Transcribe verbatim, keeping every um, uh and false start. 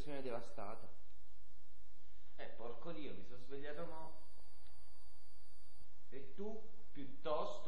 situazione devastata. Eh, porco Dio, mi sono svegliato mo. E tu, piuttosto